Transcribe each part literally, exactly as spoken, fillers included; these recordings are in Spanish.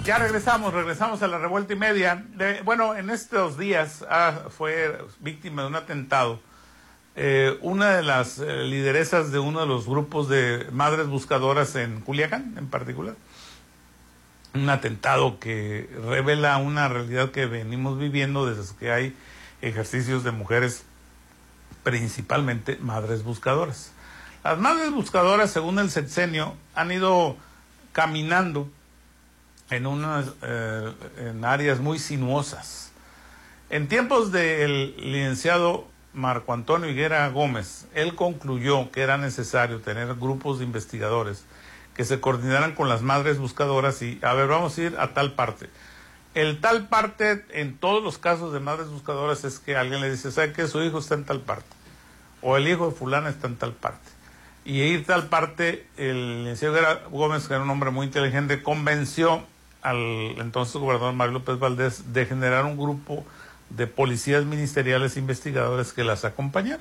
Ya regresamos, regresamos a la revuelta y media. De, bueno, en estos días ah, fue víctima de un atentado. Eh, una de las eh, lideresas de uno de los grupos de madres buscadoras en Culiacán, en particular. Un atentado que revela una realidad que venimos viviendo desde que hay ejercicios de mujeres, principalmente madres buscadoras. Las madres buscadoras, según el sexenio, han ido caminando en unas eh, en áreas muy sinuosas. En tiempos del licenciado Marco Antonio Higuera Gómez, él concluyó que era necesario tener grupos de investigadores que se coordinaran con las madres buscadoras y, a ver, vamos a ir a tal parte. El tal parte, en todos los casos de madres buscadoras, es que alguien le dice, ¿sabe qué? Su hijo está en tal parte, o el hijo de fulana está en tal parte. Y ir tal parte, el licenciado Higuera Gómez, que era un hombre muy inteligente, convenció al entonces gobernador Mario López Valdés de generar un grupo de policías ministeriales investigadores que las acompañaran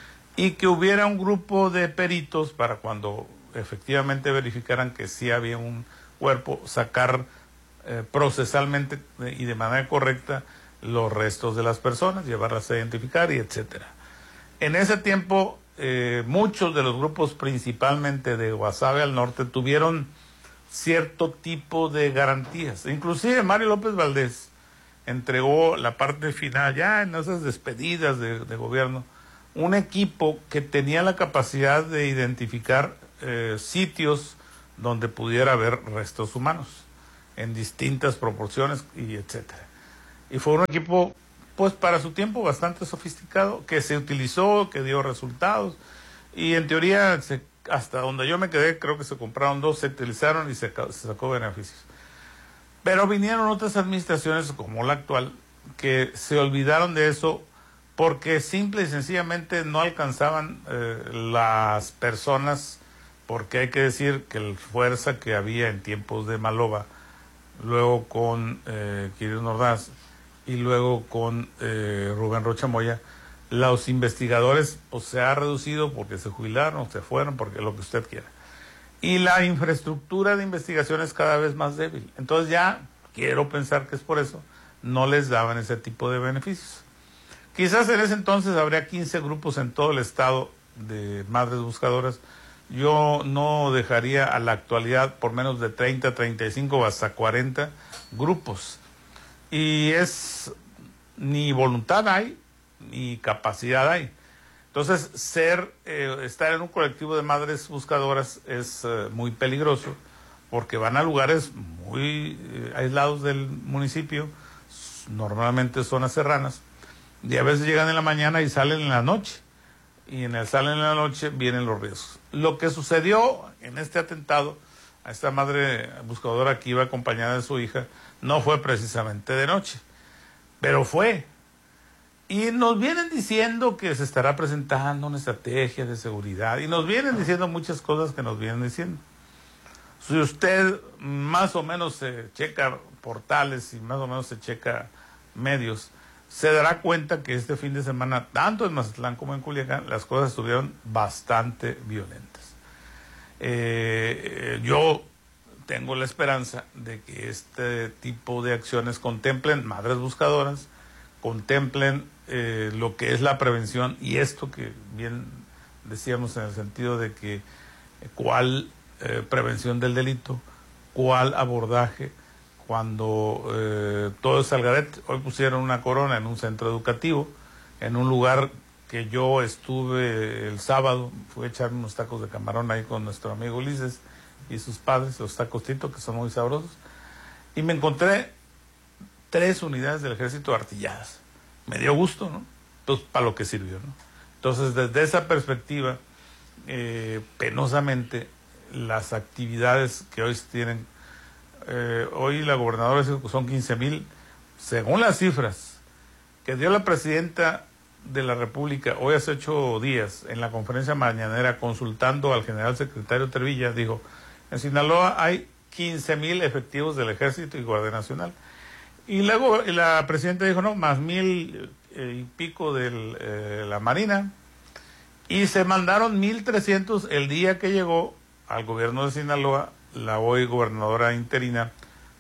y que hubiera un grupo de peritos para cuando efectivamente verificaran que sí había un cuerpo, sacar eh, procesalmente y de manera correcta los restos de las personas, llevarlas a identificar y etcétera. En ese tiempo eh, muchos de los grupos, principalmente de Guasave al norte, tuvieron cierto tipo de garantías. Inclusive Mario López Valdés entregó la parte final, ya en esas despedidas de, de gobierno, un equipo que tenía la capacidad de identificar eh, sitios donde pudiera haber restos humanos en distintas proporciones y etcétera. Y fue un equipo, pues para su tiempo, bastante sofisticado, que se utilizó, que dio resultados, y en teoría se hasta donde yo me quedé, creo que se compraron dos, se utilizaron y se, se sacó beneficios. Pero vinieron otras administraciones, como la actual, que se olvidaron de eso porque simple y sencillamente no alcanzaban eh, las personas, porque hay que decir que la fuerza que había en tiempos de Maloba, luego con eh, Quirino Ordaz y luego con eh, Rubén Rocha Moya, los investigadores pues se ha reducido porque se jubilaron, se fueron, porque lo que usted quiera. Y la infraestructura de investigación es cada vez más débil. Entonces ya, quiero pensar que es por eso, no les daban ese tipo de beneficios. Quizás en ese entonces habría quince grupos en todo el estado de madres buscadoras. Yo no dejaría a la actualidad por menos de treinta, treinta y cinco o hasta cuarenta grupos. Y es, ni voluntad hay, ni capacidad hay. Entonces, ser, eh, estar en un colectivo de madres buscadoras es eh, muy peligroso, porque van a lugares muy eh, aislados del municipio, normalmente zonas serranas, y a veces llegan en la mañana y salen en la noche, y en el salen en la noche vienen los riesgos. Lo que sucedió en este atentado a esta madre buscadora que iba acompañada de su hija, no fue precisamente de noche, pero fue. Y nos vienen diciendo que se estará presentando una estrategia de seguridad, y nos vienen diciendo muchas cosas que nos vienen diciendo. Si usted más o menos se checa portales y más o menos se checa medios, se dará cuenta que este fin de semana, tanto en Mazatlán como en Culiacán, las cosas estuvieron bastante violentas. Eh, yo tengo la esperanza de que este tipo de acciones contemplen madres buscadoras, contemplen eh, lo que es la prevención, y esto que bien decíamos en el sentido de que eh, cuál eh, prevención del delito, cuál abordaje cuando eh, todo es algarete. Hoy pusieron una corona en un centro educativo, en un lugar que yo estuve el sábado, fui a echarme unos tacos de camarón ahí con nuestro amigo Ulises y sus padres, los tacos Tito, que son muy sabrosos, y me encontré tres unidades del ejército artilladas. Me dio gusto, ¿no? Entonces, para lo que sirvió, ¿no? Entonces, desde esa perspectiva, eh, penosamente, las actividades que hoy se tienen, eh, hoy la gobernadora dice que son quince mil, según las cifras que dio la presidenta de la República hoy hace ocho días, en la conferencia mañanera, consultando al general secretario Trevilla, dijo, en Sinaloa hay quince mil efectivos del Ejército y Guardia Nacional. Y luego la presidenta dijo, no, más mil eh, y pico de eh, la Marina, y se mandaron mil trescientos el día que llegó al gobierno de Sinaloa la hoy gobernadora interina,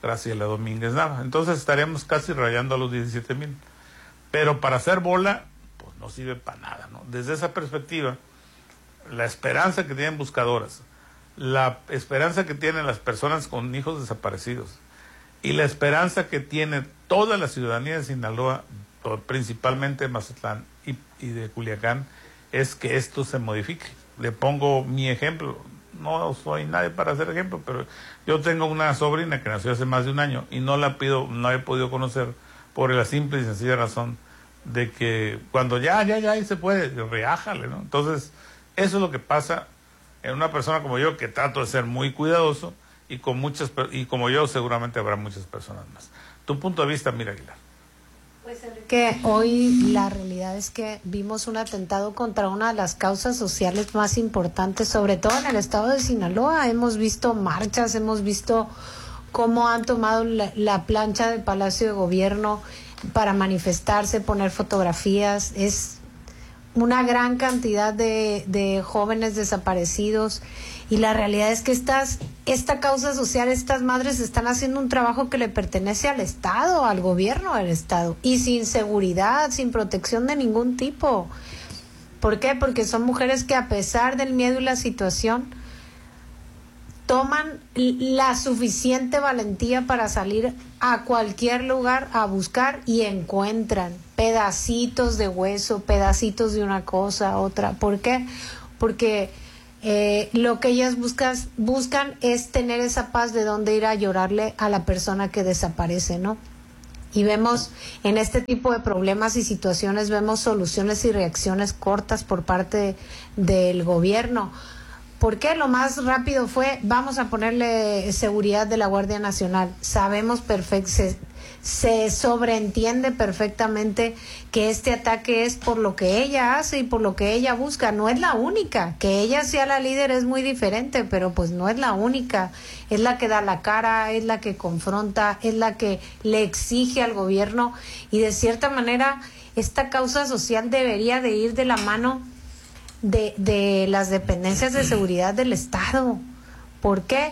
Graciela Domínguez Nava. Entonces estaríamos casi rayando a los diecisiete mil. Pero para hacer bola, pues no sirve para nada, ¿no? Desde esa perspectiva, la esperanza que tienen buscadoras, la esperanza que tienen las personas con hijos desaparecidos y la esperanza que tiene toda la ciudadanía de Sinaloa, principalmente de Mazatlán y, y de Culiacán, es que esto se modifique. Le pongo mi ejemplo. No soy nadie para hacer ejemplo, pero yo tengo una sobrina que nació hace más de un año y no la pido, no he podido conocer por la simple y sencilla razón de que cuando ya, ya, ya, ahí se puede, reájale, ¿no? Entonces, eso es lo que pasa en una persona como yo, que trato de ser muy cuidadoso, y con muchas, y como yo seguramente habrá muchas personas más. Tu punto de vista, Mira Aguilar. Pues que hoy la realidad es que vimos un atentado contra una de las causas sociales más importantes, sobre todo en el estado de Sinaloa. Hemos visto marchas, hemos visto cómo han tomado la, la plancha del Palacio de Gobierno para manifestarse, poner fotografías. Es una gran cantidad de, de jóvenes desaparecidos, y la realidad es que estas, esta causa social, estas madres están haciendo un trabajo que le pertenece al Estado, al gobierno del Estado, y sin seguridad, sin protección de ningún tipo. ¿Por qué? Porque son mujeres que, a pesar del miedo y la situación, toman la suficiente valentía para salir a cualquier lugar a buscar, y encuentran pedacitos de hueso, pedacitos de una cosa, otra. ¿Por qué? Porque eh, lo que ellas buscan, buscan es tener esa paz de donde ir a llorarle a la persona que desaparece, ¿no? Y vemos en este tipo de problemas y situaciones, vemos soluciones y reacciones cortas por parte del gobierno. ¿Por qué? Lo más rápido fue, vamos a ponerle seguridad de la Guardia Nacional. Sabemos perfecto, se, se sobreentiende perfectamente que este ataque es por lo que ella hace y por lo que ella busca. No es la única. Que ella sea la líder es muy diferente, pero pues no es la única. Es la que da la cara, es la que confronta, es la que le exige al gobierno, y de cierta manera esta causa social debería de ir de la mano De, de las dependencias de seguridad del Estado. ¿Por qué?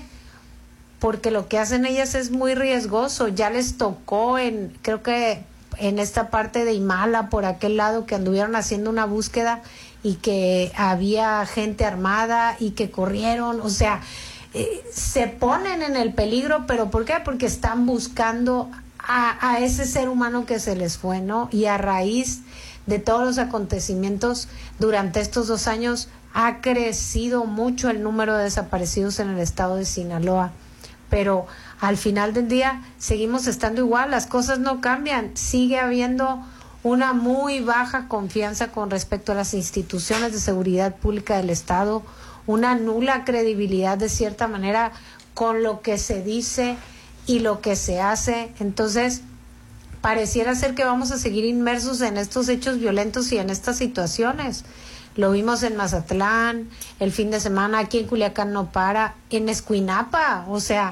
Porque lo que hacen ellas es muy riesgoso. Ya les tocó en, creo que en esta parte de Imala, por aquel lado, que anduvieron haciendo una búsqueda y que había gente armada y que corrieron. O sea, eh, se ponen en el peligro, pero ¿por qué? Porque están buscando a, a ese ser humano que se les fue, ¿no? Y a raíz de todos los acontecimientos durante estos dos años ha crecido mucho el número de desaparecidos en el estado de Sinaloa, pero al final del día seguimos estando igual, las cosas no cambian, sigue habiendo una muy baja confianza con respecto a las instituciones de seguridad pública del estado, una nula credibilidad de cierta manera con lo que se dice y lo que se hace. Entonces pareciera ser que vamos a seguir inmersos en estos hechos violentos y en estas situaciones. Lo vimos en Mazatlán, el fin de semana, aquí en Culiacán no para, en Escuinapa, o sea,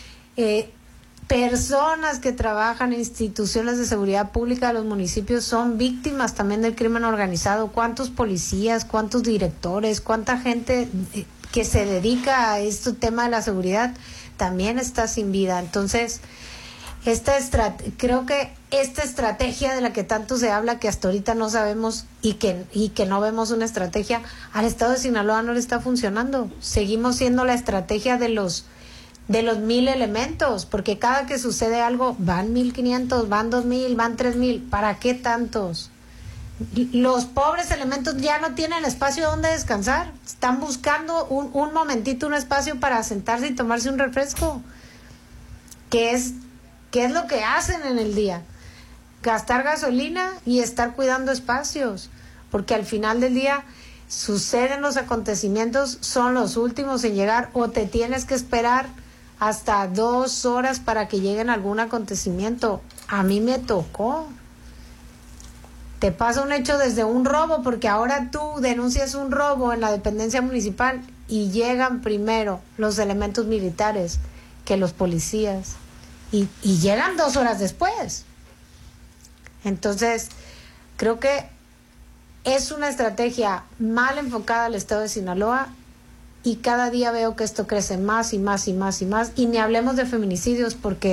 eh, personas que trabajan en instituciones de seguridad pública de los municipios son víctimas también del crimen organizado. ¿Cuántos policías, cuántos directores, cuánta gente que se dedica a este tema de la seguridad también está sin vida? Entonces, esta estrat- creo que esta estrategia de la que tanto se habla, que hasta ahorita no sabemos y que y que no vemos una estrategia, al estado de Sinaloa no le está funcionando. Seguimos siendo la estrategia de los de los mil elementos, porque cada que sucede algo van mil quinientos, van dos mil, van tres mil. ¿Para qué tantos? Los pobres elementos ya no tienen espacio donde descansar. Están buscando un, un momentito, un espacio para sentarse y tomarse un refresco, que es ¿Qué es lo que hacen en el día? Gastar gasolina y estar cuidando espacios, porque al final del día suceden los acontecimientos, son los últimos en llegar, o te tienes que esperar hasta dos horas para que lleguen algún acontecimiento. A mí me tocó. Te pasa un hecho desde un robo, porque ahora tú denuncias un robo en la dependencia municipal y llegan primero los elementos militares que los policías. Y, y llegan dos horas después. Entonces, creo que es una estrategia mal enfocada al estado de Sinaloa, y cada día veo que esto crece más y más y más y más. Y ni hablemos de feminicidios, porque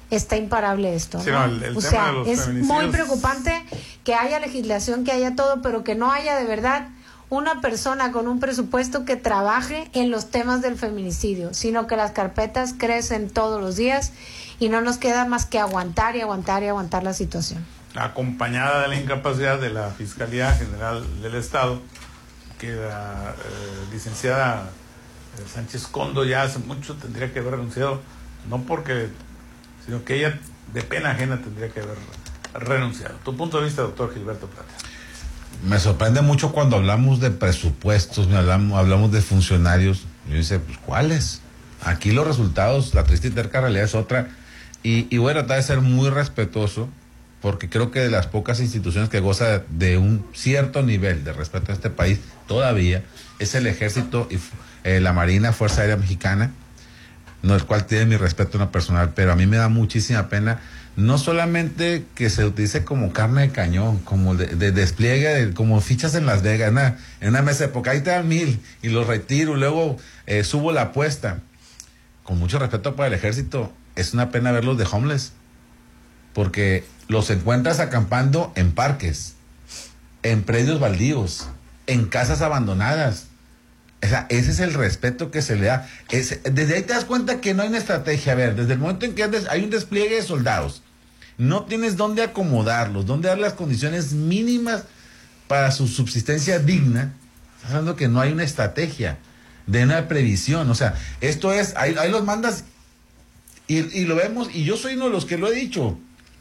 está imparable esto, ¿no? Sí, no, el, el o tema sea, de los es feminicidios... muy preocupante que haya legislación, que haya todo, pero que no haya de verdad una persona con un presupuesto que trabaje en los temas del feminicidio, sino que las carpetas crecen todos los días y no nos queda más que aguantar y aguantar y aguantar la situación. Acompañada de la incapacidad de la Fiscalía General del Estado, que la eh, licenciada Sánchez Condo ya hace mucho tendría que haber renunciado, no porque, sino que ella de pena ajena tendría que haber renunciado. Tu punto de vista, doctor Gilberto Plata. Me sorprende mucho cuando hablamos de presupuestos, hablamos, hablamos de funcionarios. Yo dice, pues, ¿cuáles? Aquí los resultados, la triste y terca realidad es otra. Y, y voy a tratar de ser muy respetuoso, porque creo que de las pocas instituciones que goza de un cierto nivel de respeto a este país, todavía, es el Ejército y eh, la Marina, Fuerza Aérea Mexicana, no, el cual tiene mi respeto en lo personal, pero a mí me da muchísima pena, no solamente que se utilice como carne de cañón, como de, de despliegue, de, como fichas en Las Vegas, en una, en una mesa de época, ahí te dan mil y los retiro, luego eh, subo la apuesta. Con mucho respeto para el Ejército, es una pena verlos de homeless, porque los encuentras acampando en parques, en predios baldíos, en casas abandonadas. O sea, ese es el respeto que se le da. Es, desde ahí te das cuenta que no hay una estrategia. A ver, desde el momento en que hay un despliegue de soldados, no tienes dónde acomodarlos, dónde dar las condiciones mínimas para su subsistencia digna. Estás hablando que no hay una estrategia de una previsión. O sea, esto es, ahí, ahí los mandas y, y lo vemos, y yo soy uno de los que lo he dicho.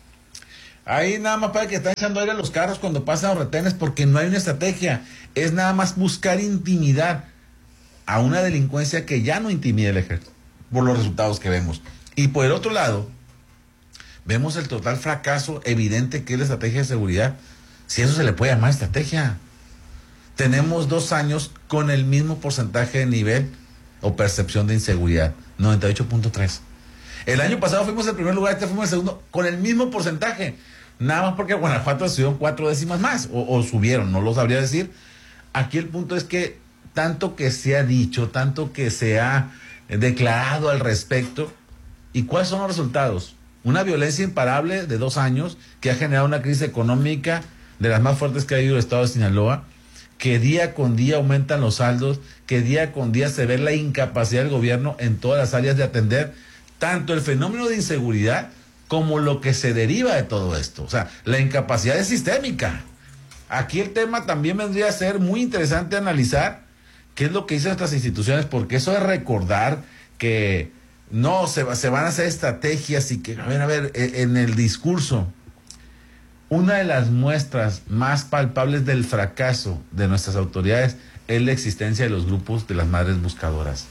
Ahí nada más para que están echando aire a los carros cuando pasan los retenes, porque no hay una estrategia. Es nada más buscar intimidar a una delincuencia que ya no intimida el ejército, por los resultados que vemos. Y por el otro lado, vemos el total fracaso evidente que es la estrategia de seguridad. Si eso se le puede llamar estrategia. Tenemos dos años con el mismo porcentaje de nivel o percepción de inseguridad, noventa y ocho punto tres. El año pasado fuimos el primer lugar, este fuimos el segundo, con el mismo porcentaje. Nada más porque Guanajuato subieron cuatro décimas más, o, o subieron, no lo sabría decir. Aquí el punto es que tanto que se ha dicho, tanto que se ha declarado al respecto, ¿y cuáles son los resultados? Una violencia imparable de dos años que ha generado una crisis económica de las más fuertes que ha habido el estado de Sinaloa, que día con día aumentan los saldos, que día con día se ve la incapacidad del gobierno en todas las áreas de atender tanto el fenómeno de inseguridad como lo que se deriva de todo esto. O sea, la incapacidad es sistémica. Aquí el tema también vendría a ser muy interesante analizar qué es lo que dicen nuestras instituciones, porque eso es recordar que no se, va, se van a hacer estrategias y que, a ver, a ver, en el discurso, una de las muestras más palpables del fracaso de nuestras autoridades es la existencia de los grupos de las madres buscadoras.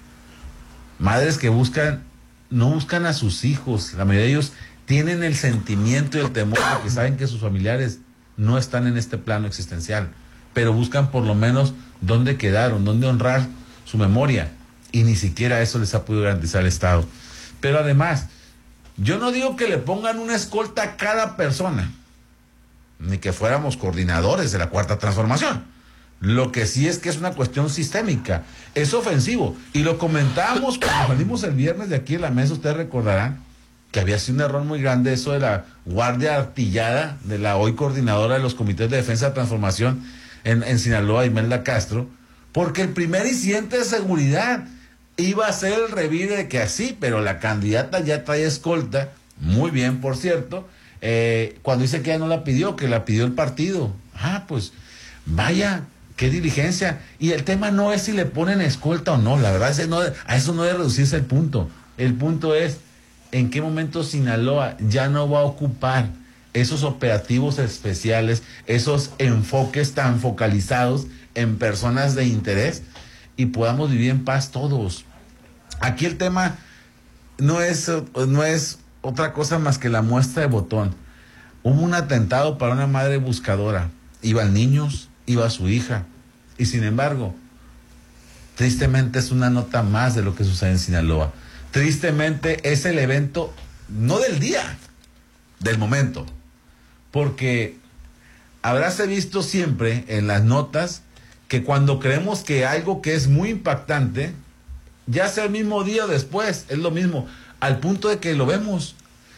Madres que buscan, no buscan a sus hijos, la mayoría de ellos tienen el sentimiento y el temor de que saben que sus familiares no están en este plano existencial, pero buscan por lo menos dónde quedaron, dónde honrar su memoria, y ni siquiera eso les ha podido garantizar el Estado. Pero además, yo no digo que le pongan una escolta a cada persona, ni que fuéramos coordinadores de la Cuarta Transformación. Lo que sí es que es una cuestión sistémica, es ofensivo, y lo comentábamos cuando salimos el viernes de aquí en la mesa. Ustedes recordarán que había sido un error muy grande eso de la guardia artillada de la hoy coordinadora de los comités de defensa de transformación en, en Sinaloa, Imelda Castro, porque el primer incidente de seguridad iba a ser el revire de que así, pero la candidata ya trae escolta, muy bien, por cierto, eh, cuando dice que ella no la pidió, que la pidió el partido. Ah, pues vaya, qué diligencia. Y el tema no es si le ponen escolta o no, la verdad es que no, a eso no debe reducirse el punto. El punto es en qué momento Sinaloa ya no va a ocupar esos operativos especiales, esos enfoques tan focalizados en personas de interés, y podamos vivir en paz todos. Aquí el tema no es, no es otra cosa más que la muestra de botón. Hubo un atentado para una madre buscadora, iban niños, iba su hija, y sin embargo, tristemente es una nota más de lo que sucede en Sinaloa. Tristemente es el evento, no del día, del momento, porque habráse visto siempre en las notas que cuando creemos que algo que es muy impactante, ya sea el mismo día o después, es lo mismo, al punto de que lo vemos.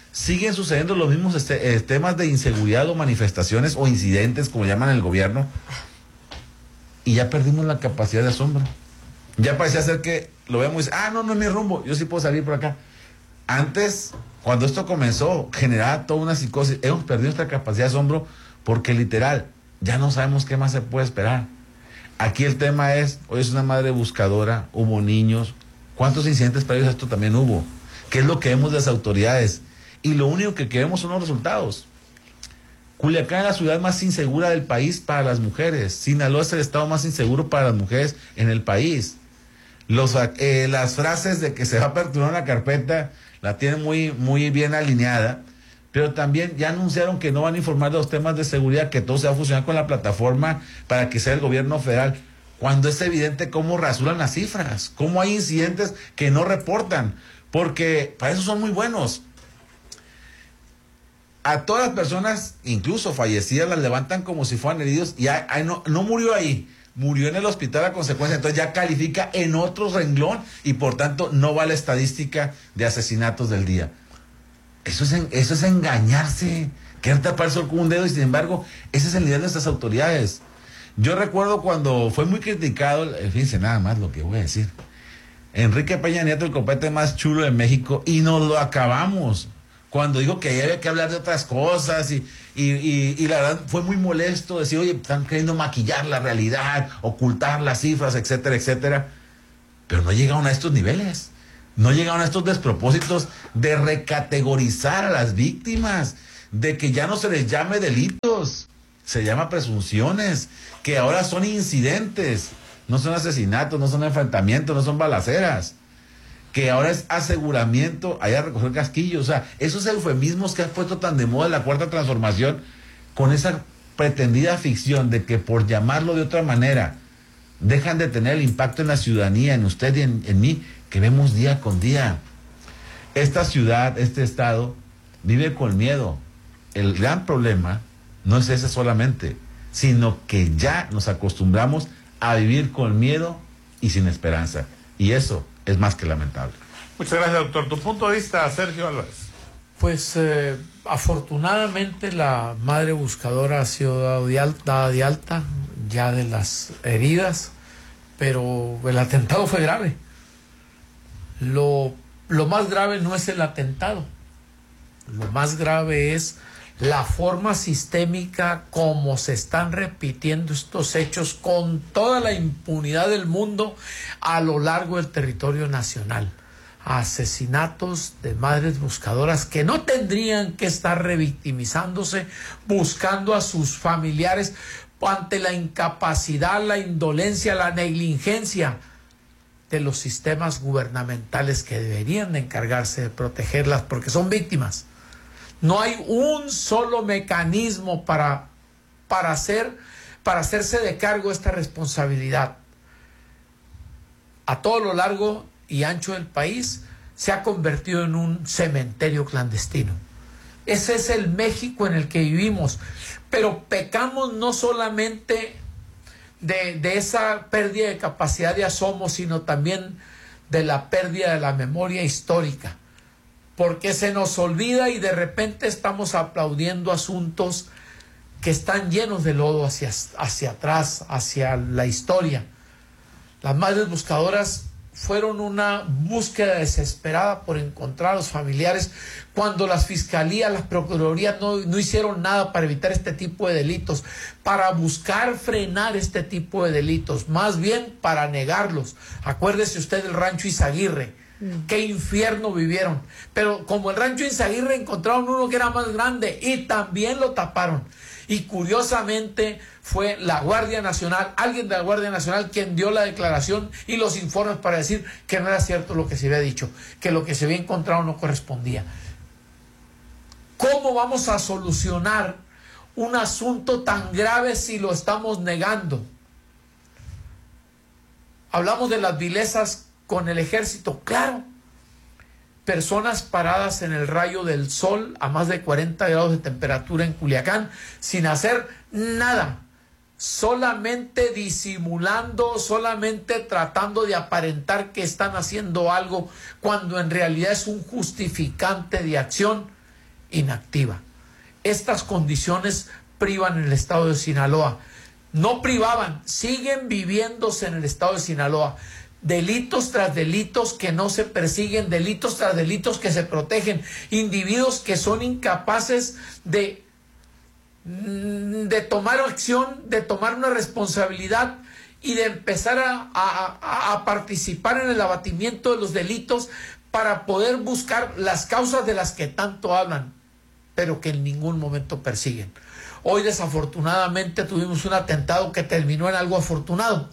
siguen sucediendo los mismos este, eh, temas de inseguridad o manifestaciones o incidentes, como llaman el gobierno, y ya perdimos la capacidad de asombro. Ya parecía ser que lo vemos y dice, ah, no, no es mi rumbo, yo sí puedo salir por acá. Antes, cuando esto comenzó, generaba toda una psicosis. Hemos perdido nuestra capacidad de asombro porque literal, ya no sabemos qué más se puede esperar. Aquí el tema es, hoy es una madre buscadora, hubo niños. ¿Cuántos incidentes previos a esto también hubo? ¿Qué es lo que vemos de las autoridades? Y lo único que queremos son los resultados. Culiacán es la ciudad más insegura del país para las mujeres. Sinaloa es el estado más inseguro para las mujeres en el país. Los, eh, las frases de que se va a aperturar una carpeta la tienen muy, muy bien alineada, pero también ya anunciaron que no van a informar de los temas de seguridad, que todo se va a funcionar con la plataforma para que sea el gobierno federal, cuando es evidente cómo rasuran las cifras, cómo hay incidentes que no reportan, porque para eso son muy buenos. A todas las personas, incluso fallecidas, las levantan como si fueran heridos y hay, hay, no, no murió ahí, murió en el hospital a consecuencia, entonces ya califica en otro renglón y por tanto no va a la estadística de asesinatos del día. Eso es, en, eso es engañarse, querer tapar el sol con un dedo, y sin embargo, ese es el nivel de nuestras autoridades. Yo recuerdo cuando fue muy criticado, fíjense nada más lo que voy a decir, Enrique Peña Nieto, el copete más chulo de México, y nos lo acabamos. Cuando dijo que había que hablar de otras cosas y, y, y, y la verdad fue muy molesto decir, oye, están queriendo maquillar la realidad, ocultar las cifras, etcétera, etcétera. Pero no llegaron a estos niveles, no llegaron a estos despropósitos de recategorizar a las víctimas, de que ya no se les llame delitos, se llama presunciones, que ahora son incidentes, no son asesinatos, no son enfrentamientos, no son balaceras. Que ahora es aseguramiento, allá a recoger casquillos. O sea, esos eufemismos que has puesto tan de moda en la cuarta transformación, con esa pretendida ficción de que por llamarlo de otra manera dejan de tener el impacto en la ciudadanía, en usted y en, en mí, que vemos día con día. Esta ciudad, este estado, vive con miedo. El gran problema no es ese solamente, sino que ya nos acostumbramos a vivir con miedo y sin esperanza. Y eso es más que lamentable. Muchas gracias, doctor. Tu punto de vista, Sergio Álvarez. Pues eh, afortunadamente la madre buscadora ha sido dada de, alta, dada de alta ya de las heridas, pero el atentado fue grave. Lo, lo más grave no es el atentado, lo más grave es la forma sistémica como se están repitiendo estos hechos con toda la impunidad del mundo a lo largo del territorio nacional. Asesinatos de madres buscadoras que no tendrían que estar revictimizándose, buscando a sus familiares ante la incapacidad, la indolencia, la negligencia de los sistemas gubernamentales que deberían de encargarse de protegerlas porque son víctimas. No hay un solo mecanismo para, para, hacer, para hacerse de cargo de esta responsabilidad. A todo lo largo y ancho del país se ha convertido en un cementerio clandestino. Ese es el México en el que vivimos. Pero pecamos no solamente de, de esa pérdida de capacidad de asombro, sino también de la pérdida de la memoria histórica. Porque se nos olvida y de repente estamos aplaudiendo asuntos que están llenos de lodo hacia, hacia atrás, hacia la historia. Las madres buscadoras fueron una búsqueda desesperada por encontrar a los familiares cuando las fiscalías, las procuradurías no, no hicieron nada para evitar este tipo de delitos, para buscar frenar este tipo de delitos, más bien para negarlos. Acuérdese usted del rancho Izaguirre. Qué infierno vivieron, pero como el rancho Izaguirre encontraron uno que era más grande y también lo taparon, y curiosamente fue la Guardia Nacional, alguien de la Guardia Nacional quien dio la declaración y los informes para decir que no era cierto lo que se había dicho, que lo que se había encontrado no correspondía. ¿Cómo vamos a solucionar un asunto tan grave si lo estamos negando? Hablamos de las vilezas con el ejército, claro. Personas paradas en el rayo del sol a más de cuarenta grados de temperatura en Culiacán sin hacer nada, solamente disimulando, solamente tratando de aparentar que están haciendo algo cuando en realidad es un justificante de acción inactiva. Estas condiciones privan en el estado de Sinaloa. No privaban, siguen viviéndose en el estado de Sinaloa. Delitos tras delitos que no se persiguen, delitos tras delitos que se protegen, individuos que son incapaces de, de tomar acción, de tomar una responsabilidad y de empezar a, a, a participar en el abatimiento de los delitos para poder buscar las causas de las que tanto hablan, pero que en ningún momento persiguen. Hoy desafortunadamente tuvimos un atentado que terminó en algo afortunado,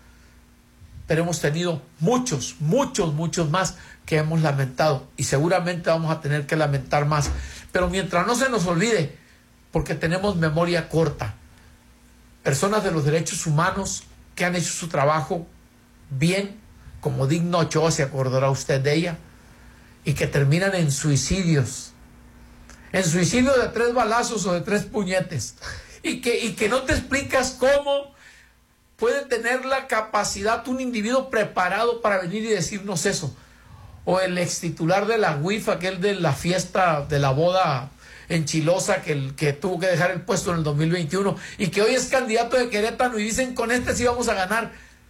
pero hemos tenido muchos, muchos, muchos más que hemos lamentado y seguramente vamos a tener que lamentar más. Pero mientras no se nos olvide, porque tenemos memoria corta, personas de los derechos humanos que han hecho su trabajo bien, como Digno Ochoa, se acordará usted de ella, y que terminan en suicidios, en suicidio de tres balazos o de tres puñetes, y que, y que no te explicas cómo puede tener la capacidad un individuo preparado para venir y decirnos eso. O el ex titular de la U I F, aquel de la fiesta de la boda en Chilosa, que, el, que tuvo que dejar el puesto en el dos mil veintiuno y que hoy es candidato de Querétaro y dicen con este sí vamos a ganar.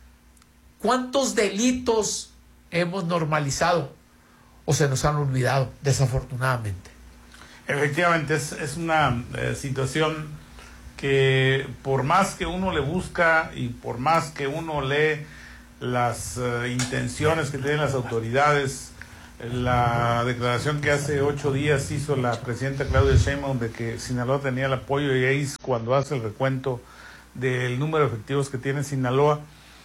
¿Cuántos delitos hemos normalizado o se nos han olvidado, desafortunadamente? Efectivamente, es, es una eh, situación que por más que uno le busca y por más que uno lee las uh, intenciones que tienen las autoridades, la declaración que hace ocho días hizo la presidenta Claudia Sheinbaum de que Sinaloa tenía el apoyo y ahí cuando hace el recuento del número de efectivos que tiene Sinaloa,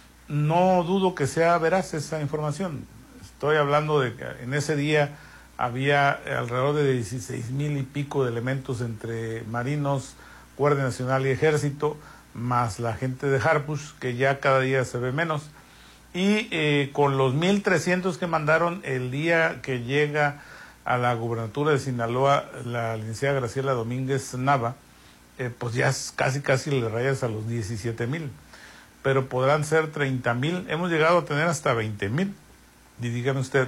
no dudo que sea veraz esa información. Estoy hablando de que en ese día había alrededor de dieciséis mil y pico de elementos entre marinos, Guardia Nacional y Ejército, más la gente de Harpush, que ya cada día se ve menos. Y eh, con los mil trescientos que mandaron el día que llega a la gubernatura de Sinaloa la licenciada Graciela Domínguez Nava, eh, pues ya es casi casi le rayas a los diecisiete mil, pero podrán ser treinta mil, hemos llegado a tener hasta veinte mil, y dígame usted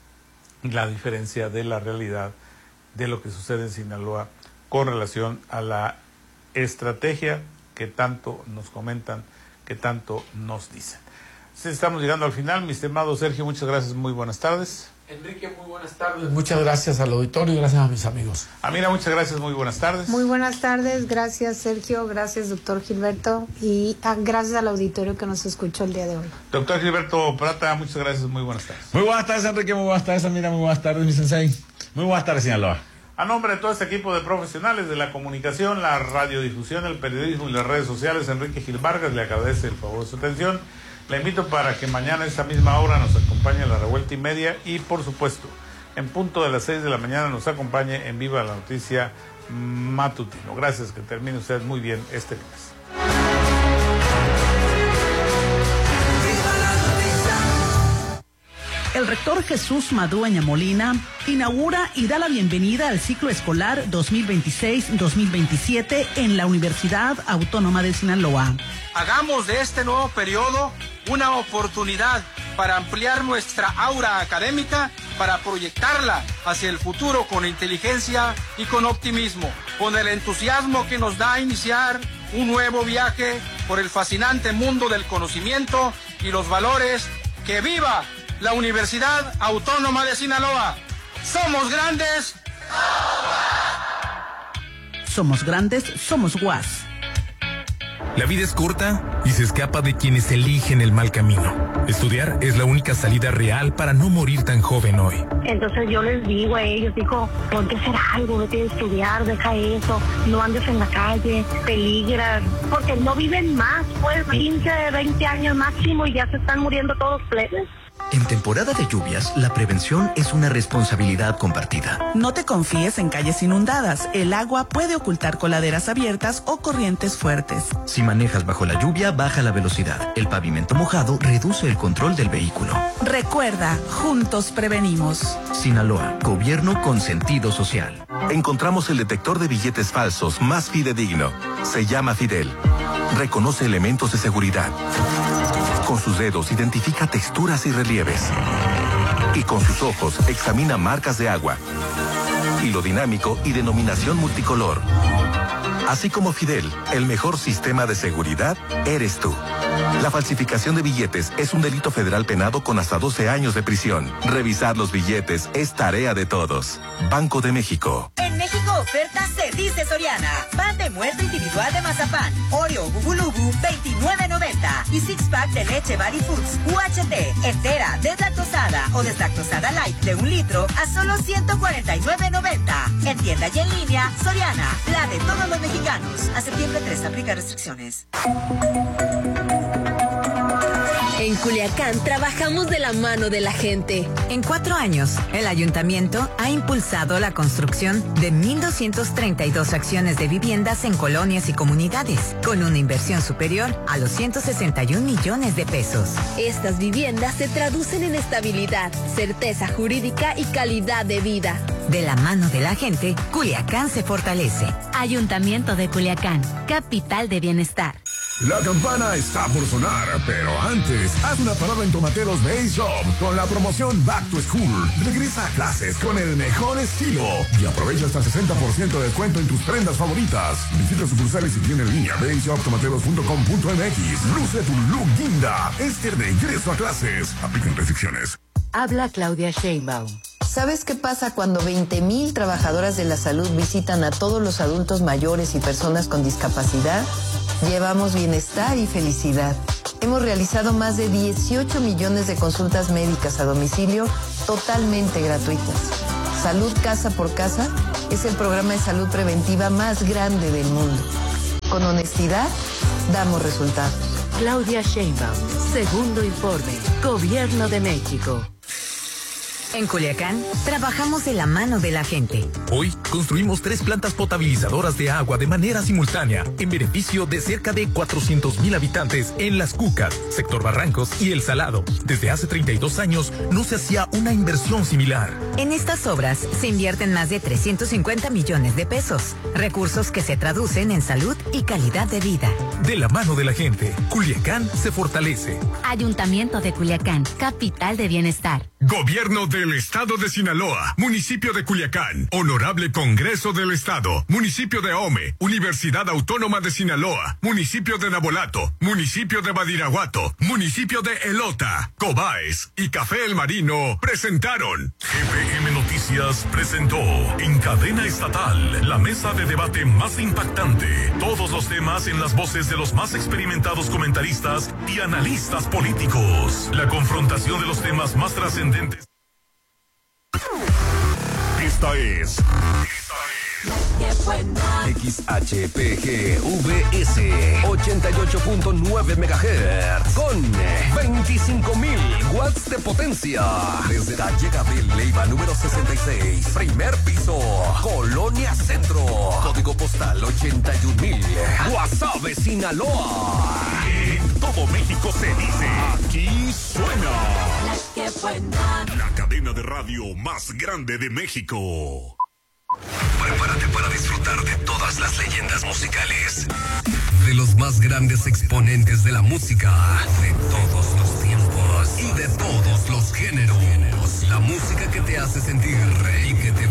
la diferencia de la realidad de lo que sucede en Sinaloa con relación a la estrategia que tanto nos comentan, que tanto nos dicen. Estamos llegando al final, mi estimado Sergio, muchas gracias, muy buenas tardes. Enrique, muy buenas tardes, muchas gracias al auditorio y gracias a mis amigos. Amira, muchas gracias, muy buenas tardes. Muy buenas tardes, gracias Sergio, gracias doctor Gilberto y ah, gracias al auditorio que nos escuchó el día de hoy. Doctor Gilberto Prata, muchas gracias, muy buenas tardes. Muy buenas tardes, Enrique, muy buenas tardes, Amira, muy buenas tardes, mi sensei. Muy buenas tardes, Sinaloa. A nombre de todo este equipo de profesionales de la comunicación, la radiodifusión, el periodismo y las redes sociales, Enrique Gil Vargas le agradece el favor de su atención. Le invito para que mañana a esa misma hora nos acompañe a la revuelta y media y, por supuesto, en punto de las seis de la mañana nos acompañe en Viva la Noticia Matutino. Gracias, que termine usted muy bien este lunes. El rector Jesús Madueña Molina inaugura y da la bienvenida al ciclo escolar dos mil veintiséis dos mil veintisiete en la Universidad Autónoma de Sinaloa. Hagamos de este nuevo periodo una oportunidad para ampliar nuestra aura académica, para proyectarla hacia el futuro con inteligencia y con optimismo, con el entusiasmo que nos da iniciar un nuevo viaje por el fascinante mundo del conocimiento y los valores. ¡Que viva la Universidad Autónoma de Sinaloa! ¡Somos grandes! Somos grandes, somos U A S. La vida es corta y se escapa de quienes eligen el mal camino. Estudiar es la única salida real para no morir tan joven hoy. Entonces yo les digo a ellos, digo, ponte a hacer algo, vete a estudiar, deja eso, no andes en la calle, peligras, porque no viven más, pues quince, veinte años máximo y ya se están muriendo todos plebes. En temporada de lluvias, la prevención es una responsabilidad compartida. No te confíes en calles inundadas. El agua puede ocultar coladeras abiertas o corrientes fuertes. Si manejas bajo la lluvia, baja la velocidad. El pavimento mojado reduce el control del vehículo. Recuerda, juntos prevenimos. Sinaloa, gobierno con sentido social. Encontramos el detector de billetes falsos más fidedigno. Se llama Fidel. Reconoce elementos de seguridad. Con sus dedos identifica texturas y relieves. Y con sus ojos examina marcas de agua. hilo dinámico y denominación multicolor. Así como Fidel, el mejor sistema de seguridad eres tú. La falsificación de billetes es un delito federal penado con hasta doce años de prisión. Revisar los billetes es tarea de todos. Banco de México. En México oferta se dice Soriana. Pan de muerto individual de mazapán, Oreo Bubulubu, veintinueve noventa. Y six pack de leche Bari Foods U H T, entera, deslactosada o deslactosada light de un litro a solo ciento cuarenta y nueve noventa. En tienda y en línea, Soriana, la de todos los mexicanos. A septiembre tres, aplica restricciones. En Culiacán trabajamos de la mano de la gente. En cuatro años, el ayuntamiento ha impulsado la construcción de mil doscientas treinta y dos acciones de viviendas en colonias y comunidades, con una inversión superior a los ciento sesenta y un millones de pesos. Estas viviendas se traducen en estabilidad, certeza jurídica y calidad de vida. De la mano de la gente, Culiacán se fortalece. Ayuntamiento de Culiacán, capital de bienestar. La campana está por sonar, pero antes, haz una parada en Tomateros Base Shop con la promoción Back to School. Regresa a clases con el mejor estilo y aprovecha hasta sesenta por ciento de descuento en tus prendas favoritas. Visita sucursales y tienda en línea base shop tomateros punto com punto m x. Luce tu look guinda. Este regreso a clases. Aplican restricciones. Habla Claudia Sheinbaum. ¿Sabes qué pasa cuando veinte mil trabajadoras de la salud visitan a todos los adultos mayores y personas con discapacidad? Llevamos bienestar y felicidad. Hemos realizado más de dieciocho millones de consultas médicas a domicilio totalmente gratuitas. Salud Casa por Casa es el programa de salud preventiva más grande del mundo. Con honestidad, damos resultados. Claudia Sheinbaum, segundo informe, Gobierno de México. En Culiacán, trabajamos de la mano de la gente. Hoy construimos tres plantas potabilizadoras de agua de manera simultánea en beneficio de cerca de cuatrocientos mil habitantes en Las Cucas, Sector Barrancos y El Salado. Desde hace treinta y dos años no se hacía una inversión similar. En estas obras se invierten más de trescientos cincuenta millones de pesos, recursos que se traducen en salud y calidad de vida. De la mano de la gente, Culiacán se fortalece. Ayuntamiento de Culiacán, capital de bienestar. Gobierno del Estado de Sinaloa, Municipio de Culiacán, Honorable Congreso del Estado, Municipio de Ahome, Universidad Autónoma de Sinaloa, Municipio de Nabolato, Municipio de Badiraguato, Municipio de Elota, Cobaes y Café El Marino presentaron. G P M Noticias presentó en cadena estatal la mesa de debate más impactante. Todos los temas en las voces de los más experimentados comentaristas y analistas políticos. La confrontación de los temas más trascendentes. Esta es. X H P G V S ochenta y ocho punto nueve megahertz con veinticinco mil watts de potencia. Desde Calle Gabriel Leiva número sesenta y seis, primer piso, Colonia Centro. Código postal ochenta y un mil. Guasave, Sinaloa. En todo México se dice, aquí suena. La cadena de radio más grande de México. Prepárate para disfrutar de todas las leyendas musicales, de los más grandes exponentes de la música, de todos los tiempos y de todos los géneros. La música que te hace sentir y que te